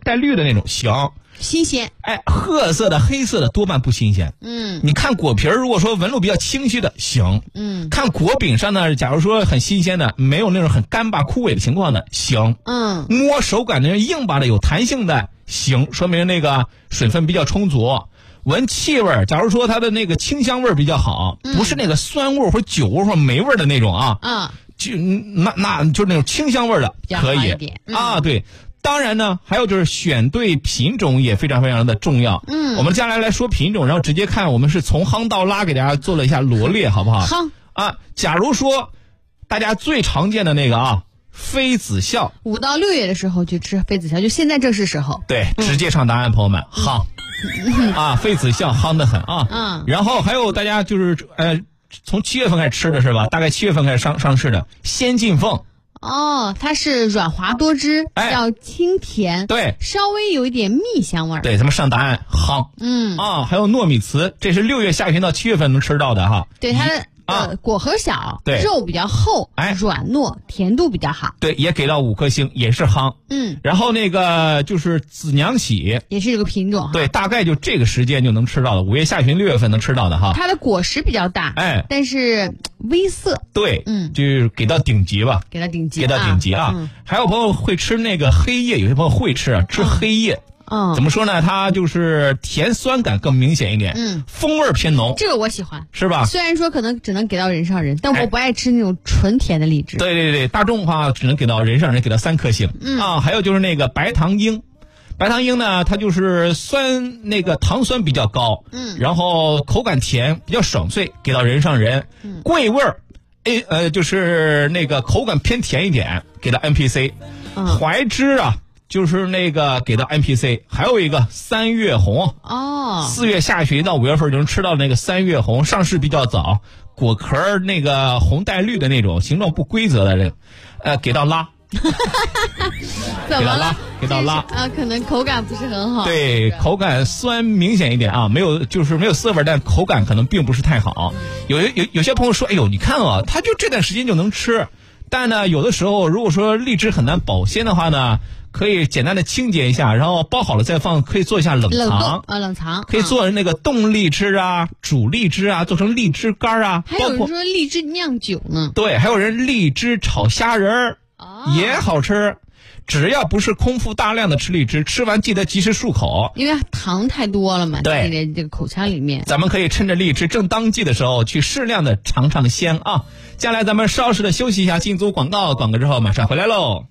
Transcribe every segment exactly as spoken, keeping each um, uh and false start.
带绿的那种行， 新鲜。 哎，褐色的、黑色的多半不新鲜。 嗯， 你看果皮儿，如果说纹路比较清晰的行， 嗯， 看果柄上呢，假如说很新鲜的，没有那种很干巴枯萎的情况的行， 嗯， 摸手感的硬巴的、有弹性的行，说明那个水分比较充足。闻气味，假如说它的那个清香味比较好， 嗯、 不是那个酸味或者酒味或者霉味的那种啊， 啊， 就那那就是那种清香味的可以嗯、 啊，对。当然呢，还有就是选对品种也非常非常的重要。 嗯， 我们接下来来说品种，然后直接看我们是从夯到拉给大家做了一下罗列，好不好？ 夯啊，假如说大家最常见的那个啊，妃子笑， 五到六月的时候去吃妃子笑，就现在正是时候。 对，直接上答案，朋友们，夯、嗯、啊，妃子笑夯得很啊。 嗯，然后还有大家就是呃，从七月份开始吃的是吧？大概七月份开始上上市的仙进凤。 哦，它是软滑多汁， 哎、 要清甜， 对， 稍微有一点蜜香味儿。 对，咱们上答案夯。 嗯啊，还有糯米糍，这是六月下旬到七月份能吃到的哈。 对，它的、 啊、 呃果核小， 对， 肉比较厚， 哎， 软糯，甜度比较好。 对，也给到五颗星，也是夯。 嗯， 然后那个就是紫娘喜， 也是这个品种。 对，大概就这个时间就能吃到的，五月下旬、六月份能吃到的哈。 它的果实比较大， 哎， 但是微涩。 对， 嗯， 就是给到顶级吧， 给到顶级， 给到顶级啊。啊嗯、 还有朋友会吃那个黑叶，有些朋友会吃啊，吃黑叶。 嗯， 怎么说呢？它就是甜酸感更明显一点， 嗯， 风味偏浓。 这个我喜欢， 是吧？ 虽然说可能只能给到人上人，但我不爱吃那种纯甜的荔枝。 对对对，大众的话只能给到人上人，给到三颗星。 嗯啊，还有就是那个白糖樱，白糖樱呢，它就是酸，那个糖酸比较高， 嗯， 然后口感甜，比较爽脆，给到人上人。 嗯， 桂味儿，哎呃，就是那个口感偏甜一点，给到 N P C。 嗯， 槐枝啊。就是那个给到 N P C， 还有一个三月红哦， 四月下旬到五月份就能吃到那个三月红，上市比较早，果壳那个红带绿的那种，形状不规则的这个，呃，给到拉， 怎么了？ 给到拉啊，可能口感不是很好。 对，口感酸明显一点啊，没有就是没有涩味，但口感可能并不是太好。有有有些朋友说，哎呦，你看啊，他就这段时间就能吃，但呢，有的时候如果说荔枝很难保鲜的话呢。可以简单的清洁一下，然后包好了再放，可以做一下冷藏啊，冷藏可以做那个冻荔枝啊、嗯、煮荔枝啊，做成荔枝干啊。 还有人说荔枝酿酒呢， 对，还有人荔枝炒虾仁儿、哦、也好吃。只要不是空腹大量的吃荔枝，吃完记得及时漱口， 因为糖太多了嘛， 对， 在这个口腔里面。 咱们可以趁着荔枝正当季的时候，去适量的尝尝鲜啊。接下来咱们稍事的休息一下，进组广告，广告之后马上回来喽。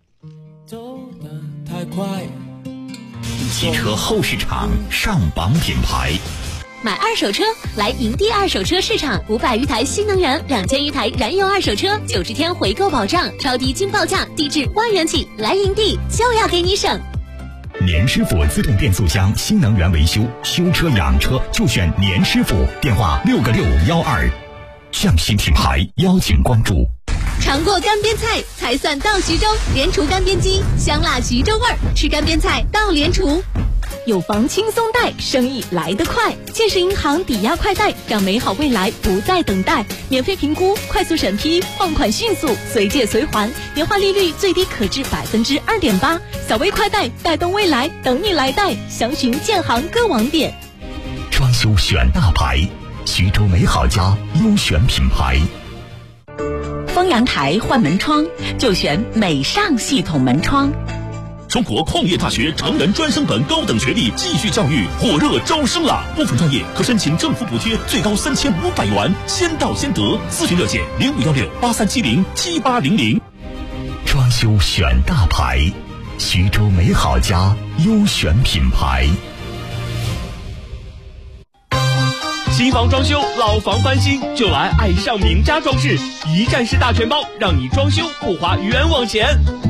汽车后市场上榜品牌， 买二手车来营地二手车市场，五百余台新能源，两千余台燃油二手车，九十天回购保障，超低金报价，低至万元起，来营地就要给你省。 年师傅自动变速箱新能源维修，修车养车就选年师傅，电话六个六幺二。匠心品牌邀请关注。 尝过干煸菜才算到徐州，莲厨干煸鸡，香辣徐州味儿，吃干煸菜到莲厨。有房轻松贷，生意来得快。建设银行抵押快贷，让美好未来不再等待。免费评估，快速审批，放款迅速，随借随还，年化利率最低可至百分之二点八。小微快贷，带动未来，等你来贷。详询建行各网点。 装修选大牌，徐州美好家优选品牌。 丰阳台换门窗就选美尚系统门窗。 中国矿业大学成人专升本高等学历继续教育火热招生了，部分专业可申请政府补贴，最高三千五百元，先到先得。咨询热线零五幺六八三七零七八零零。 装修选大牌，徐州美好家优选品牌。 新房装修，老房翻新，就来爱上名家装饰，一站式大全包，让你装修不花冤枉钱。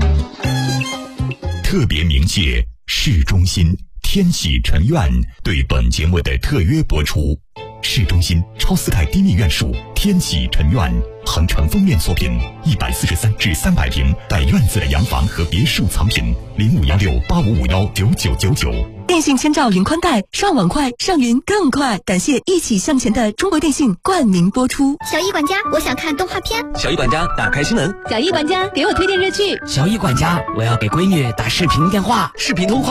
特别鸣谢市中心天喜臣苑对本节目的特约播出。市中心超四代低密院属天喜臣苑，恒城封面作品，一百四十三至三百平带院子的洋房和别墅藏品，零五幺六八五五幺九九九九。 电信千兆云宽带，上网快，上云更快。感谢一起向前的中国电信冠名播出。 小易管家，我想看动画片。 小易管家，打开新闻。 小易管家，给我推荐热剧。 小易管家，我要给闺女打视频电话。视频通话。